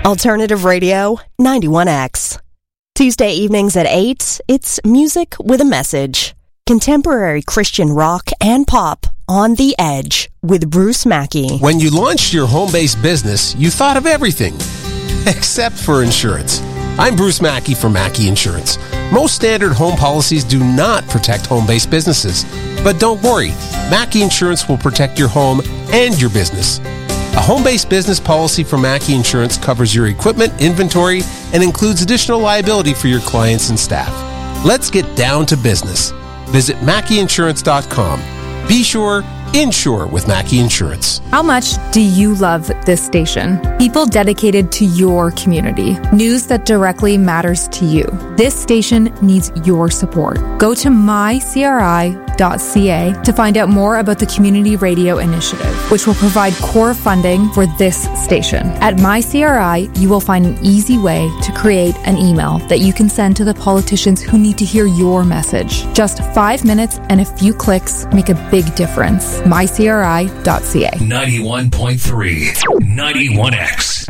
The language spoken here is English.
Alternative Radio 91X. Tuesday evenings at 8, it's music with a message. Contemporary Christian rock and pop on the edge with Bruce Mackey. When you launched your home-based business, you thought of everything except for insurance. I'm Bruce Mackey from Mackey Insurance. Most standard home policies do not protect home-based businesses. But don't worry, Mackey Insurance will protect your home and your business. A home-based business policy from Mackey Insurance covers your equipment, inventory, and includes additional liability for your clients and staff. Let's get down to business. Visit MackeyInsurance.com. Be sure, insure with Mackey Insurance. How much do you love this station? People dedicated to your community. News that directly matters to you. This station needs your support. Go to mycri.ca to find out more about the Community Radio Initiative, which will provide core funding for this station. At MyCRI, you will find an easy way to create an email that you can send to the politicians who need to hear your message. Just 5 minutes and a few clicks make a big difference. mycri.ca. 91.3 91X.